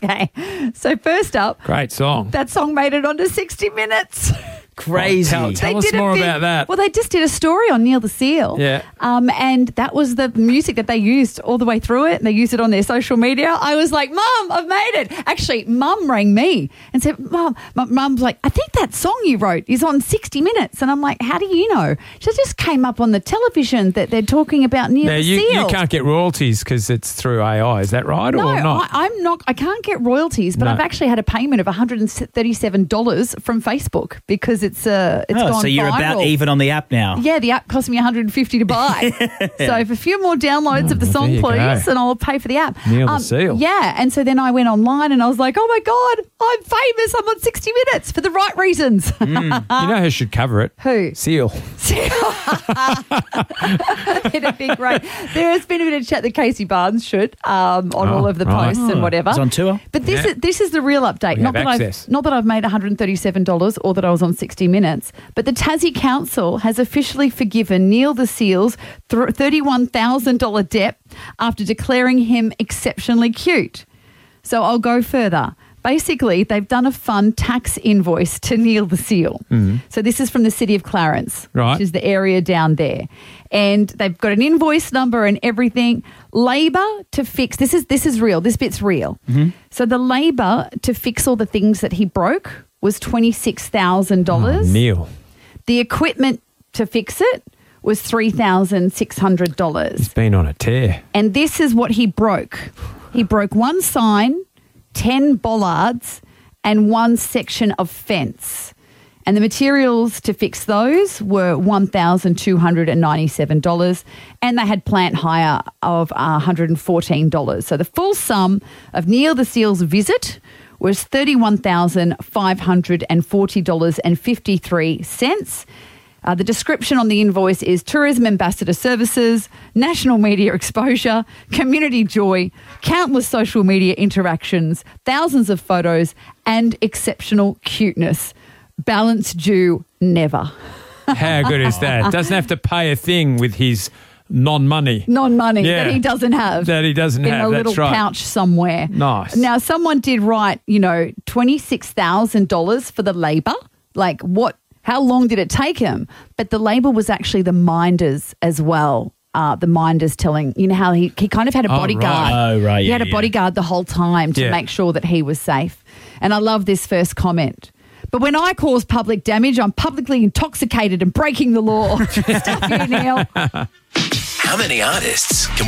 Okay. So first up, Great song. that song made it onto 60 Minutes. Crazy. Tell They us did a more big- about that. Well, they just did a story on Neil the Seal. Yeah. And that was the music that they used all the way through it. And they used it on their social media. I was like, Mum, I've made it. Actually, Mum rang me and said, Mum, Mum's like, I think that song you wrote is on 60 Minutes. And I'm like, how do you know? She just came up on the television that they're talking about Neil Now, the you Seal. can't get royalties because it's through AI. Is that right No, or not? I'm not. I can't get royalties, but No. I've actually had a payment of $137 from Facebook because it's gone so you're viral. about even on the app now. Yeah, the app cost me $150 to buy. So if a few more downloads of the song, there you please, go. and I'll pay for the app. Neil the Seal. Yeah, and so then I went online and I was like, oh my God, I'm famous. I'm on 60 Minutes for the right reasons. You know who should cover it? Who? Seal. It'd be great. There has been a bit of chat that Casey Barnes should on all of the right. posts and whatever. He's on tour. But this Yeah. is this is the real update. We Not have that access. I've made $137 or that I was on 60 Minutes, but the Tassie Council has officially forgiven Neil the Seal's $31,000 debt after declaring him exceptionally cute. So I'll go further. Basically, they've done a fun tax invoice to Neil the Seal. So this is from the city of Clarence, Right. which is the area down there. And they've got an invoice number and everything. Labour to fix, this is real, this bit's real. So the labour to fix all the things that he broke was $26,000. Neil. The equipment to fix it was $3,600. He's been on a tear. And this is what he broke. He broke one sign, 10 bollards, and one section of fence. And the materials to fix those were $1,297, and they had plant hire of $114. So the full sum of Neil the Seal's visit was $31,540.53. The description on the invoice is tourism ambassador services, national media exposure, community joy, countless social media interactions, thousands of photos, and exceptional cuteness. Balance due never. How good is that? Doesn't have to pay a thing with his non-money. Non-money Yeah. that he doesn't have. That he doesn't in have, a that's little right. pouch somewhere. Nice. Now, someone did write, $26,000 for the labour. Like, how long did it take him? But the labour was actually the minders as well. The minders telling, how he kind of had a bodyguard. right. Oh, right, He yeah, had a yeah. bodyguard the whole time to Yeah. make sure that he was safe. And I love this first comment. But when I cause public damage, I'm publicly intoxicated and breaking the law. Stuff you, Neil. How many artists can